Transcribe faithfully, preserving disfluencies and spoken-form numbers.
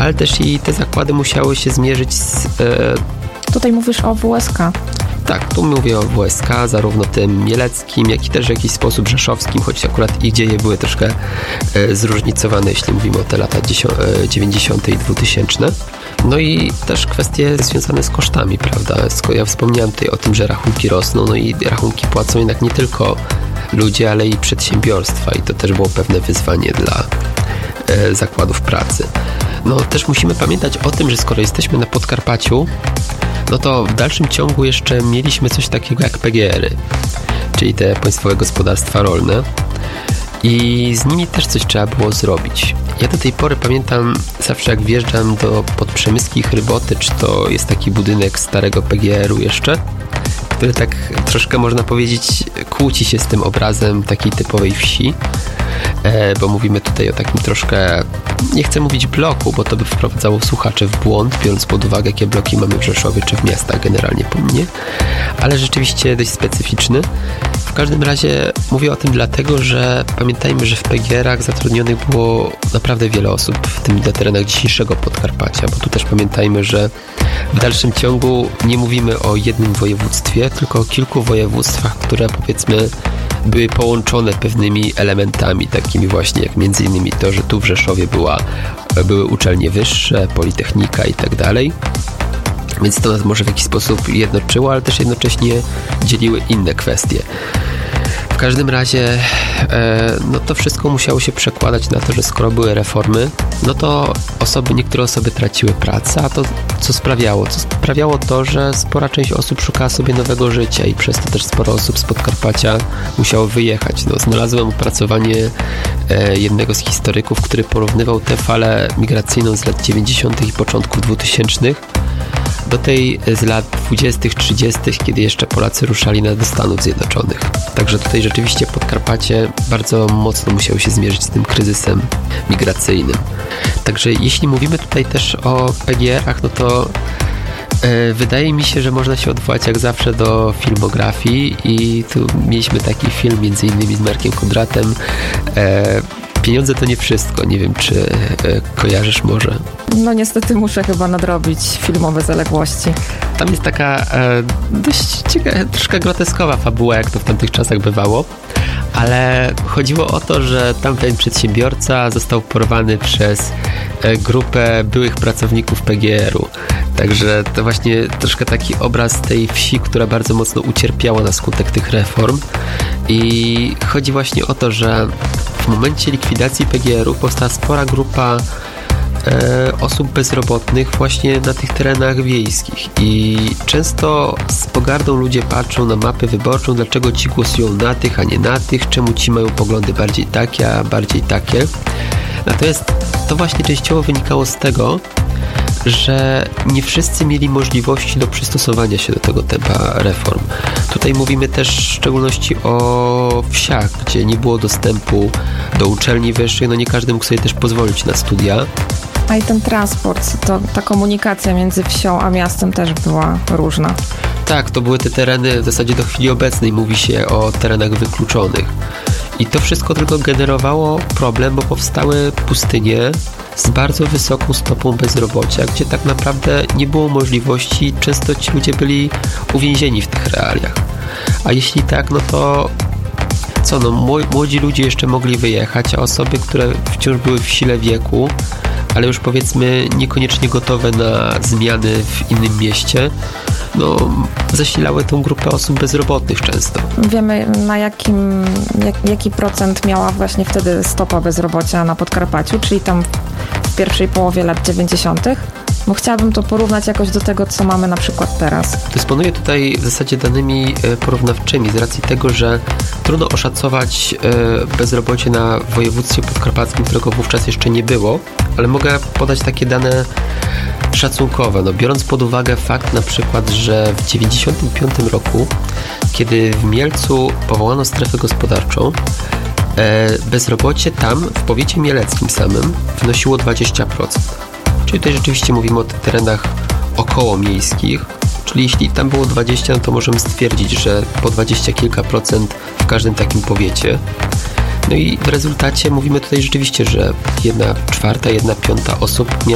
ale też i te zakłady musiały się zmierzyć z... E... Tutaj mówisz o W S K. Tak, tu mówię o W S K, zarówno tym mieleckim, jak i też w jakiś sposób rzeszowskim, choć akurat ich dzieje były troszkę e, zróżnicowane, jeśli mówimy o te lata dziewięćdziesiąte i dwutysięczne. No i też kwestie związane z kosztami, prawda? Ja wspomniałem tutaj o tym, że rachunki rosną, no i rachunki płacą jednak nie tylko ludzie, ale i przedsiębiorstwa i to też było pewne wyzwanie dla e, zakładów pracy. No też musimy pamiętać o tym, że skoro jesteśmy na Podkarpaciu, no to w dalszym ciągu jeszcze mieliśmy coś takiego jak P G R-y, czyli te Państwowe Gospodarstwa Rolne i z nimi też coś trzeba było zrobić. Ja do tej pory pamiętam zawsze jak wjeżdżam do Podprzemyskich Rybotycz, to jest taki budynek starego P G R-u jeszcze, który tak troszkę można powiedzieć kłóci się z tym obrazem takiej typowej wsi, e, bo mówimy tutaj o takim troszkę, nie chcę mówić bloku, bo to by wprowadzało słuchaczy w błąd, biorąc pod uwagę, jakie bloki mamy w Rzeszowie czy w miastach generalnie po mnie, ale rzeczywiście dość specyficzny. W każdym razie mówię o tym dlatego, że pamiętajmy, że w P G R-ach zatrudnionych było naprawdę wiele osób, w tym na terenach dzisiejszego Podkarpacia, bo tu też pamiętajmy, że w dalszym ciągu nie mówimy o jednym województwie, tylko o kilku województwach, które powiedzmy były połączone pewnymi elementami, takimi właśnie jak między innymi to, że tu w Rzeszowie była, były uczelnie wyższe, politechnika i tak dalej. Więc to nas może w jakiś sposób jednoczyło, ale też jednocześnie dzieliły inne kwestie. W każdym razie e, no to wszystko musiało się przekładać na to, że skoro były reformy, no to osoby, niektóre osoby traciły pracę, a to co sprawiało? Co sprawiało to, że spora część osób szukała sobie nowego życia i przez to też sporo osób z Podkarpacia musiało wyjechać. No, znalazłem opracowanie e, jednego z historyków, który porównywał tę falę migracyjną z lat dziewięćdziesiątych i początku dwutysięcznych do tej z lat dwudziestych, trzydziestych, kiedy jeszcze Polacy ruszali na do Stanów Zjednoczonych. Także tutaj rzeczywiście Podkarpacie bardzo mocno musiało się zmierzyć z tym kryzysem migracyjnym. Także jeśli mówimy tutaj też o P G R-ach, no to e, wydaje mi się, że można się odwołać jak zawsze do filmografii i tu mieliśmy taki film między innymi z Markiem Kondratem. E, Pieniądze to nie wszystko. Nie wiem, czy e, kojarzysz może. No niestety muszę chyba nadrobić filmowe zaległości. Tam jest taka e, dość ciekawa, troszkę groteskowa fabuła, jak to w tamtych czasach bywało, ale chodziło o to, że tamten przedsiębiorca został porwany przez e, grupę byłych pracowników P G R-u. Także to właśnie troszkę taki obraz tej wsi, która bardzo mocno ucierpiała na skutek tych reform. I chodzi właśnie o to, że w momencie likwidacji P G R-u powstała spora grupa e, osób bezrobotnych właśnie na tych terenach wiejskich. I często z pogardą ludzie patrzą na mapę wyborczą, dlaczego ci głosują na tych, a nie na tych, czemu ci mają poglądy bardziej takie, a bardziej takie. Natomiast to właśnie częściowo wynikało z tego, że nie wszyscy mieli możliwości do przystosowania się do tego tempa reform. Tutaj mówimy też w szczególności o wsiach, gdzie nie było dostępu do uczelni wyższych, no nie każdy mógł sobie też pozwolić na studia. A i ten transport, to ta komunikacja między wsią a miastem też była różna. Tak, to były te tereny, w zasadzie do chwili obecnej mówi się o terenach wykluczonych. I to wszystko tylko generowało problem, bo powstały pustynie z bardzo wysoką stopą bezrobocia, gdzie tak naprawdę nie było możliwości, często ci ludzie byli uwięzieni w tych realiach. A jeśli tak, no to co, no młodzi ludzie jeszcze mogli wyjechać, a osoby, które wciąż były w sile wieku, ale już powiedzmy niekoniecznie gotowe na zmiany w innym mieście, no zasilały tą grupę osób bezrobotnych często. Wiemy, na jakim, jak, jaki procent miała właśnie wtedy stopa bezrobocia na Podkarpaciu, czyli tam w pierwszej połowie lat dziewięćdziesiątych? Bo chciałabym to porównać jakoś do tego, co mamy na przykład teraz. Dysponuję tutaj w zasadzie danymi porównawczymi z racji tego, że trudno oszacować bezrobocie na województwie podkarpackim, którego wówczas jeszcze nie było, ale mogę podać takie dane szacunkowe. No, biorąc pod uwagę fakt na przykład, że w dziewięćdziesiątym piątym roku, kiedy w Mielcu powołano strefę gospodarczą, bezrobocie tam w powiecie mieleckim samym wynosiło dwadzieścia procent. Czyli tutaj rzeczywiście mówimy o tych terenach okołomiejskich, czyli jeśli tam było dwadzieścia, no to możemy stwierdzić, że po dwadzieścia kilka procent w każdym takim powiecie. No i w rezultacie mówimy tutaj rzeczywiście, że jedna czwarta, jedna piąta osób miała